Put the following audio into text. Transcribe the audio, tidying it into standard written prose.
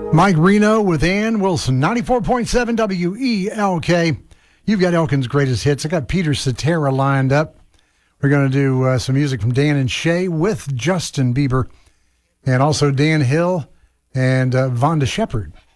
Mike Reno with Ann Wilson, 94.7 WELK. You've got Elkin's greatest hits. I got Peter Cetera lined up. We're going to do some music from Dan and Shay with Justin Bieber, and also Dan Hill and Vonda Shepard.